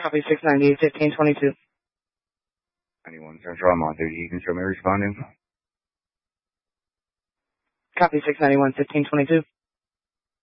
Copy 690, 1522. 91 Central, I'm on 30. You can show me responding. Copy 691, 1522.